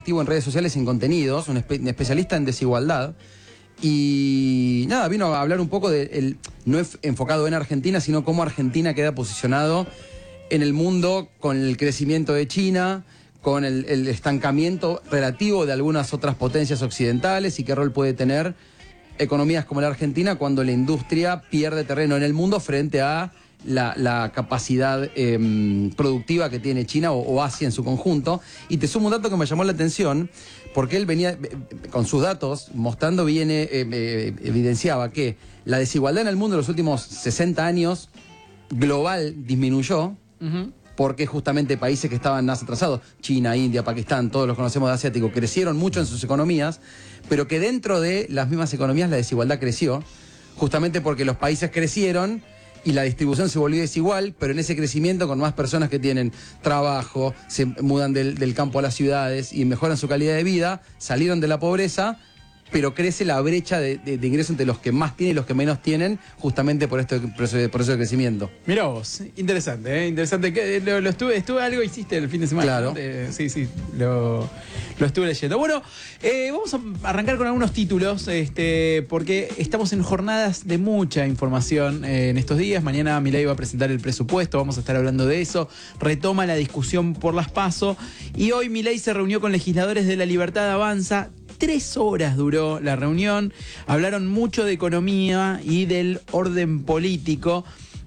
activo en redes sociales, en contenidos, un especialista en desigualdad. Y nada, vino a hablar un poco de, no enfocado en Argentina, sino cómo Argentina queda posicionado en el mundo con el crecimiento de China, con el estancamiento relativo de algunas otras potencias occidentales y qué rol puede tener economías como la Argentina cuando la industria pierde terreno en el mundo frente a la capacidad productiva que tiene China o Asia en su conjunto. Y te sumo un dato que me llamó la atención, porque él venía con sus datos mostrando, evidenciaba que la desigualdad en el mundo en los últimos 60 años global disminuyó, porque justamente países que estaban más atrasados, China, India, Pakistán, todos los conocemos de asiático, crecieron mucho en sus economías, pero que dentro de las mismas economías la desigualdad creció, justamente porque los países crecieron y la distribución se volvió desigual, pero en ese crecimiento con más personas que tienen trabajo, se mudan del campo a las ciudades y mejoran su calidad de vida, salieron de la pobreza, pero crece la brecha de ingreso entre los que más tienen y los que menos tienen, justamente por este proceso de crecimiento. Mirá vos, interesante, interesante. Estuve algo hiciste el fin de semana. Claro. ¿No? Sí, lo estuve leyendo. Bueno, vamos a arrancar con algunos títulos, porque estamos en jornadas de mucha información en estos días. Mañana Milei va a presentar el presupuesto, vamos a estar hablando de eso. Retoma la discusión por las PASO. Y hoy Milei se reunió con legisladores de La Libertad Avanza. 3 horas duró la reunión, hablaron mucho de economía y del orden político.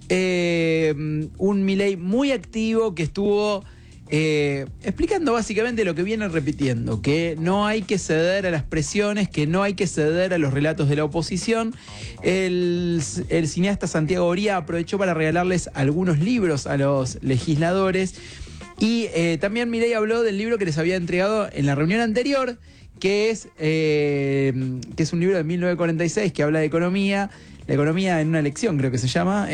Un Milei muy activo que estuvo explicando básicamente lo que viene repitiendo, que no hay que ceder a las presiones, que no hay que ceder a los relatos de la oposición. El cineasta Santiago Oría aprovechó para regalarles algunos libros a los legisladores y también Milei habló del libro que les había entregado en la reunión anterior, que es un libro de 1946 que habla de economía, la economía en una lección creo que se llama,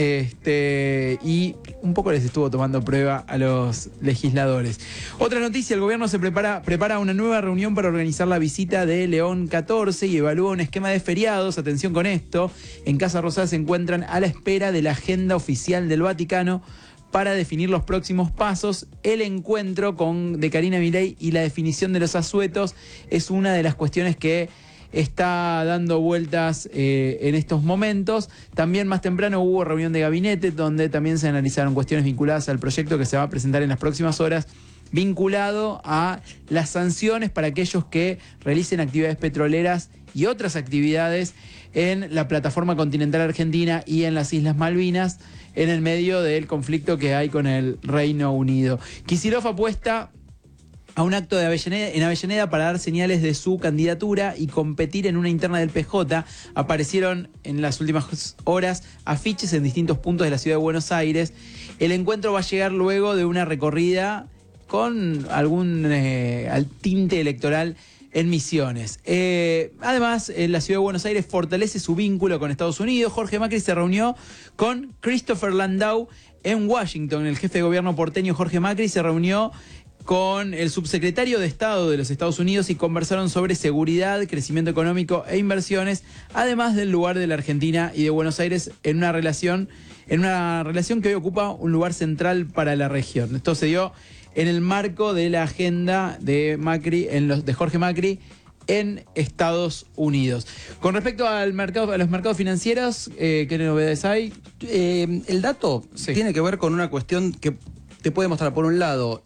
y un poco les estuvo tomando prueba a los legisladores. Otra noticia, el gobierno se prepara una nueva reunión para organizar la visita de León XIV y evalúa un esquema de feriados. Atención con esto, en Casa Rosada se encuentran a la espera de la agenda oficial del Vaticano para definir los próximos pasos. El encuentro de Karina Milei y la definición de los asuetos es una de las cuestiones que está dando vueltas en estos momentos. También más temprano hubo reunión de gabinete donde también se analizaron cuestiones vinculadas al proyecto que se va a presentar en las próximas horas, vinculado a las sanciones para aquellos que realicen actividades petroleras y otras actividades en la plataforma continental argentina y en las Islas Malvinas, en el medio del conflicto que hay con el Reino Unido. Kicillof apuesta a un acto en Avellaneda para dar señales de su candidatura y competir en una interna del PJ. Aparecieron en las últimas horas afiches en distintos puntos de la ciudad de Buenos Aires. El encuentro va a llegar luego de una recorrida con algún al tinte electoral en Misiones. Además, la ciudad de Buenos Aires fortalece su vínculo con Estados Unidos. Jorge Macri se reunió con Christopher Landau en Washington. El jefe de gobierno porteño Jorge Macri se reunió con el subsecretario de Estado de los Estados Unidos y conversaron sobre seguridad, crecimiento económico e inversiones, además del lugar de la Argentina y de Buenos Aires en una relación que hoy ocupa un lugar central para la región. Esto se dio en el marco de la agenda de Macri, de Jorge Macri en Estados Unidos. Con respecto a los mercados financieros, ¿qué novedades hay? El dato tiene que ver con una cuestión que te puede mostrar, por un lado,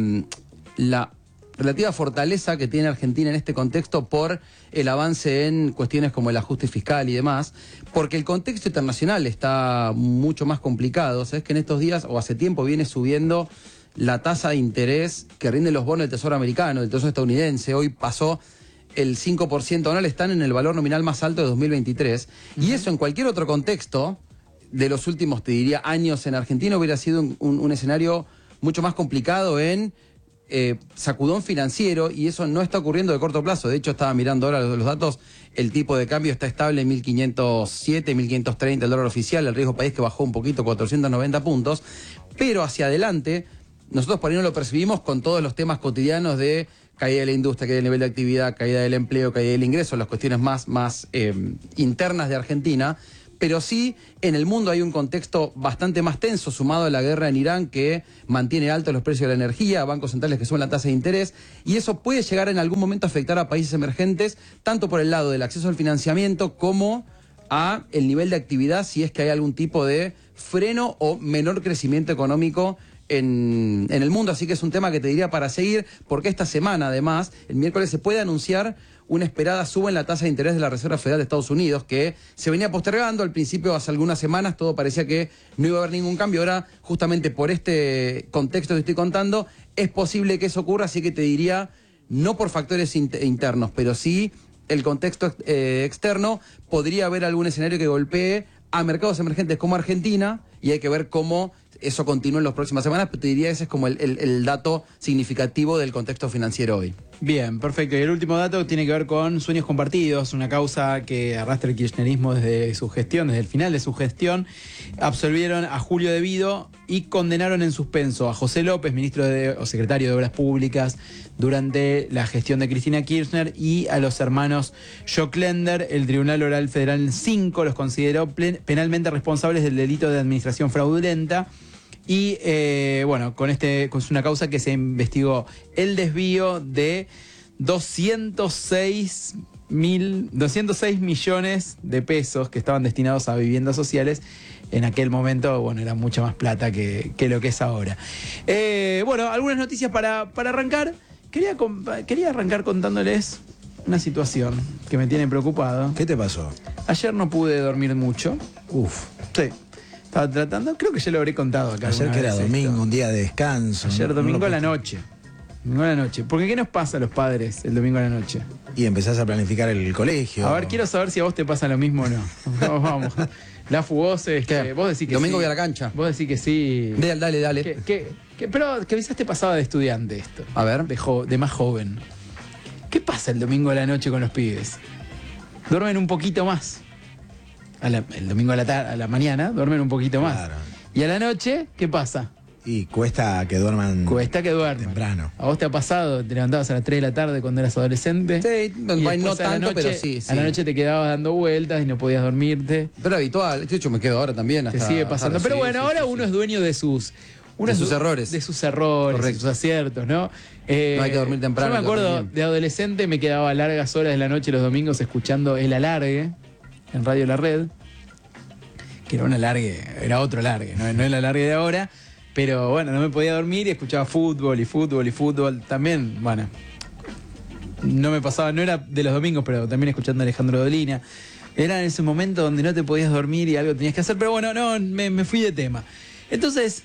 la relativa fortaleza que tiene Argentina en este contexto por el avance en cuestiones como el ajuste fiscal y demás, porque el contexto internacional está mucho más complicado. Sabes que en estos días, o hace tiempo, viene subiendo la tasa de interés que rinden los bonos del Tesoro americano, del Tesoro estadounidense. Hoy pasó el 5% anual, están en el valor nominal más alto de 2023. Y eso en cualquier otro contexto de los últimos, te diría, años en Argentina hubiera sido un escenario mucho más complicado en sacudón financiero, y eso no está ocurriendo de corto plazo. De hecho, estaba mirando ahora los datos, el tipo de cambio está estable en 1.507, 1.530 el dólar oficial, el riesgo país que bajó un poquito, 490 puntos, pero hacia adelante nosotros por ahí no lo percibimos con todos los temas cotidianos de caída de la industria, caída del nivel de actividad, caída del empleo, caída del ingreso, las cuestiones más internas de Argentina, pero sí en el mundo hay un contexto bastante más tenso, sumado a la guerra en Irán, que mantiene altos los precios de la energía, bancos centrales que suben la tasa de interés, y eso puede llegar en algún momento a afectar a países emergentes, tanto por el lado del acceso al financiamiento como a el nivel de actividad, si es que hay algún tipo de freno o menor crecimiento económico en el mundo. Así que es un tema que te diría para seguir, porque esta semana además, el miércoles se puede anunciar una esperada suba en la tasa de interés de la Reserva Federal de Estados Unidos, que se venía postergando al principio. Hace algunas semanas todo parecía que no iba a haber ningún cambio. Ahora, justamente por este contexto que estoy contando, es posible que eso ocurra, así que te diría, no por factores internos, pero sí el contexto externo. Podría haber algún escenario que golpee a mercados emergentes como Argentina, y hay que ver cómo eso continúa en las próximas semanas, pero te diría ese es como el dato significativo del contexto financiero hoy. Bien, perfecto. Y el último dato tiene que ver con Sueños Compartidos, una causa que arrastra el kirchnerismo desde su gestión, desde el final de su gestión. Absolvieron a Julio De Vido y condenaron en suspenso a José López, ministro o secretario de Obras Públicas, durante la gestión de Cristina Kirchner, y a los hermanos Joclender. El Tribunal Oral Federal 5 los consideró penalmente responsables del delito de administración fraudulenta. Y con una causa que se investigó el desvío de 206 millones de pesos que estaban destinados a viviendas sociales. En aquel momento, era mucha más plata que lo que es ahora. Algunas noticias para arrancar. Quería arrancar contándoles una situación que me tiene preocupado. ¿Qué te pasó? Ayer no pude dormir mucho. Uf. Sí. Estaba tratando, creo que ya lo habré contado acá. Ayer que era domingo, esto. Un día de descanso. Ayer domingo a la noche. Domingo a la noche. Porque ¿qué nos pasa a los padres el domingo a la noche? Y empezás a planificar el colegio. A ver, quiero saber si a vos te pasa lo mismo o no. Vamos. La fugosa, vos decís que domingo sí. voy a la cancha. Vos decís que sí. Dale. Pero que quizás te pasaba de estudiante esto. A ver. De más joven. ¿Qué pasa el domingo a la noche con los pibes? Duermen un poquito más. El domingo a la mañana duermen un poquito más. Claro. Y a la noche, ¿qué pasa? Y cuesta que duerman. Cuesta que duerman. Temprano. ¿A vos te ha pasado? ¿Te levantabas a las 3 de la tarde cuando eras adolescente? Sí, no tanto, pero sí. A la noche te quedabas dando vueltas y no podías dormirte. Pero habitual, de hecho me quedo ahora también. Te sigue pasando. Pero ahora uno es dueño de sus... errores. De sus errores, de sus aciertos, ¿no? No hay que dormir temprano. Yo me acuerdo de adolescente, me quedaba largas horas de la noche los domingos escuchando El Alargue en Radio La Red, que era un alargue, era otro alargue, no el alargue de ahora, pero no me podía dormir y escuchaba fútbol. También, no me pasaba, no era de los domingos, pero también escuchando a Alejandro Dolina. Era en ese momento donde no te podías dormir y algo tenías que hacer, pero me fui de tema. Entonces,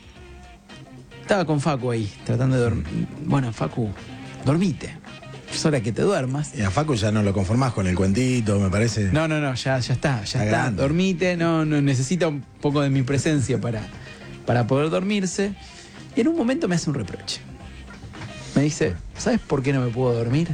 estaba con Facu ahí, tratando de dormir. Facu, dormite. Es hora que te duermas. Y a Facu ya no lo conformás con el cuentito, me parece. No, ya está. Grande. Dormite, no necesita un poco de mi presencia para poder dormirse. Y en un momento me hace un reproche. Me dice, ¿sabes por qué no me puedo dormir?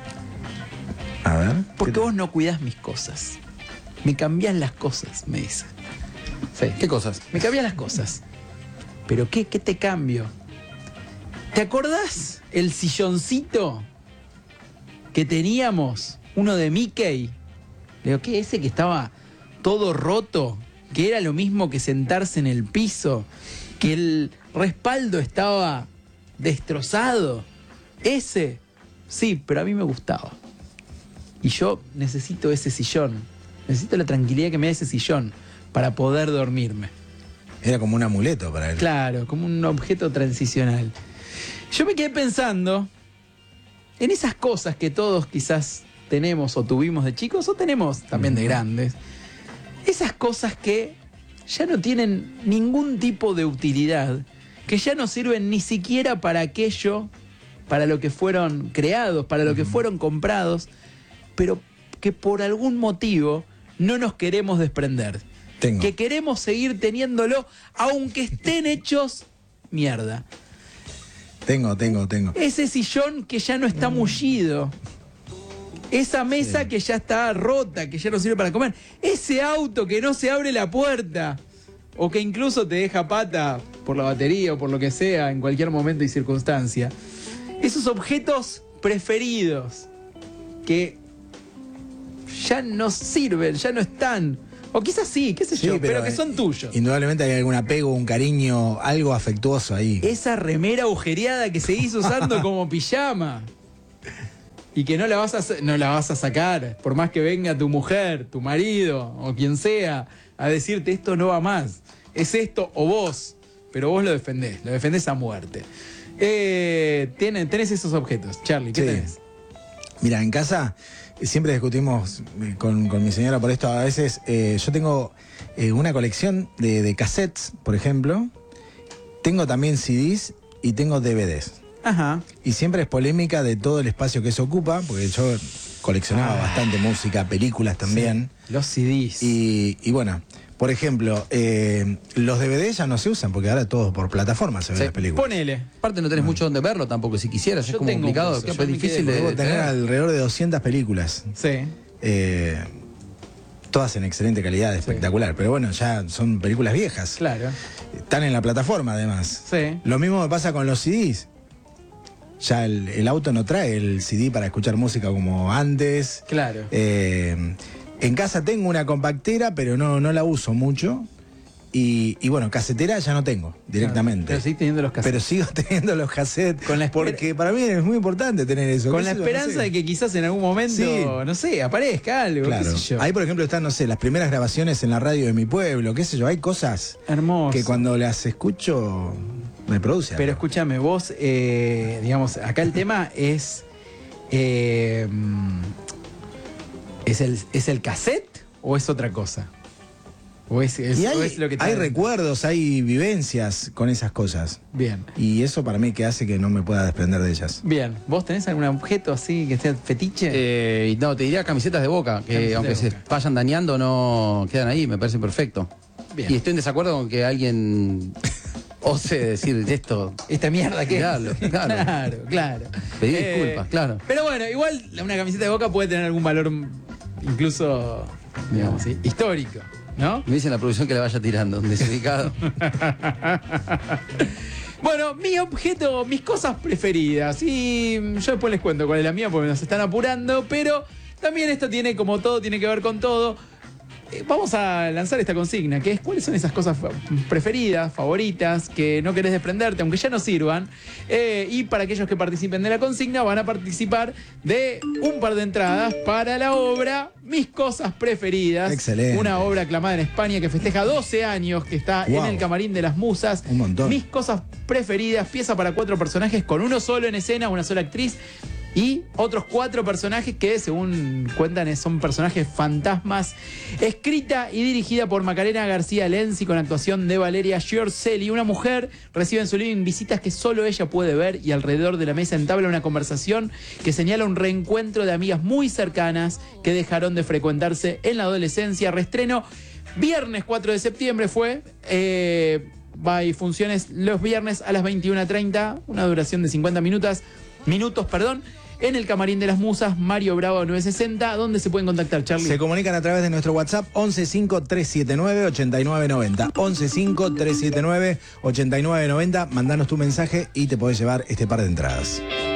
A ver. Porque vos no cuidás mis cosas. Me cambiás las cosas, me dice. Sí. ¿Qué cosas? Me cambias las cosas. ¿Pero qué te cambio? ¿Te acordás el silloncito que teníamos? Uno de Mickey. Le digo, ¿qué? Ese que estaba todo roto, que era lo mismo que sentarse en el piso, que el respaldo estaba destrozado. Ese, sí, pero a mí me gustaba. Y yo necesito ese sillón. Necesito la tranquilidad que me da ese sillón para poder dormirme. Era como un amuleto para él. Claro, como un objeto transicional. Yo me quedé pensando en esas cosas que todos quizás tenemos o tuvimos de chicos o tenemos también de grandes. Esas cosas que ya no tienen ningún tipo de utilidad, que ya no sirven ni siquiera para aquello, para lo que fueron creados, para lo que fueron comprados, pero que por algún motivo no nos queremos desprender. Que queremos seguir teniéndolo, aunque estén hechos mierda. Tengo. Ese sillón que ya no está mullido. Esa mesa que ya está rota, que ya no sirve para comer. Ese auto que no se abre la puerta. O que incluso te deja pata por la batería o por lo que sea en cualquier momento y circunstancia. Esos objetos preferidos que ya no sirven, ya no están. O quizás sí, qué sé Sí, yo, pero que son tuyos. Indudablemente hay algún apego, un cariño, algo afectuoso ahí. Esa remera agujereada que se hizo usando como pijama. Y que no la vas a sacar, por más que venga tu mujer, tu marido o quien sea, a decirte esto no va más. Es esto o vos. Pero vos lo defendés a muerte. Tenés esos objetos. Charlie, ¿qué Sí. tenés? Mira, en casa siempre discutimos con mi señora por esto. A veces yo tengo una colección de cassettes, por ejemplo. Tengo también CDs y tengo DVDs. Ajá. Y siempre es polémica de todo el espacio que eso ocupa, porque yo coleccionaba bastante música, películas también. Sí, los CDs. Y bueno, por ejemplo, los DVDs ya no se usan, porque ahora todo por plataforma se ven Sí. las películas. Ponele. Aparte no tenés mucho donde verlo tampoco, si quisieras, Yo es como tengo un complicado, coso, que yo es me difícil quedé de Debo tener tener. alrededor de 200 películas. Sí. Todas en excelente calidad, espectacular. Pero bueno, ya son películas viejas. Claro. Están en la plataforma, además. Sí. Lo mismo me pasa con los CDs. Ya el auto no trae el CD para escuchar música como antes. Claro. En casa tengo una compactera, pero no la uso mucho. Y bueno, casetera ya no tengo directamente. Pero seguís teniendo los cassettes. Pero sigo teniendo los cassettes. Con la porque para mí es muy importante tener eso. Con ¿Qué la sé yo? esperanza No sé. de que quizás en algún momento, Sí. no sé, aparezca algo, Claro. qué sé yo. Ahí, por ejemplo, están, no sé, las primeras grabaciones en la radio de mi pueblo, qué sé yo. Hay cosas Hermoso. que cuando las escucho me produce Pero algo. escúchame, vos, digamos, acá el tema es. ¿Es el cassette o es otra cosa? ¿O es Y o es lo que te hay recuerdos, hay vivencias con esas cosas. Bien. Y eso para mí que hace que no me pueda desprender de ellas. Bien. ¿Vos tenés algún objeto así que sea fetiche? Y no, te diría camisetas de Boca, que Camisetas aunque de se Boca. vayan dañando, no quedan ahí, me parece perfecto. Bien. Y estoy en desacuerdo con que alguien ose decir esto. Esta mierda que Claro, claro. claro, claro. Pedí disculpas, claro. Pero bueno, igual una camiseta de Boca puede tener algún valor incluso, digamos, ¿sí? histórico, ¿no? Me dicen la producción que le vaya tirando, desubicado. Bueno, mi objeto, mis cosas preferidas. Y yo después les cuento cuál es la mía porque nos están apurando. Pero también esto tiene, como todo, tiene que ver con todo. Vamos a lanzar esta consigna, que es cuáles son esas cosas preferidas, favoritas, que no querés desprenderte, aunque ya no sirvan. Y para aquellos que participen de la consigna, van a participar de un par de entradas para la obra Mis Cosas Preferidas. Excelente. Una obra aclamada en España que festeja 12 años, que está Wow. en el Camarín de las Musas. Un montón. Mis Cosas Preferidas, pieza para 4 personajes, con uno solo en escena, una sola actriz. Y otros 4 personajes que, según cuentan, son personajes fantasmas. Escrita y dirigida por Macarena García Lenzi, con actuación de Valeria Giorcelli. Una mujer recibe en su living visitas que solo ella puede ver, y alrededor de la mesa entabla una conversación que señala un reencuentro de amigas muy cercanas que dejaron de frecuentarse en la adolescencia. Reestreno viernes 4 de septiembre fue. Hay funciones los viernes a las 21:30, una duración de 50 minutos, en el Camarín de las Musas, Mario Bravo 960. ¿Dónde se pueden contactar, Charlie? Se comunican a través de nuestro WhatsApp 115379-8990. 115379-8990. Mandanos tu mensaje y te podés llevar este par de entradas.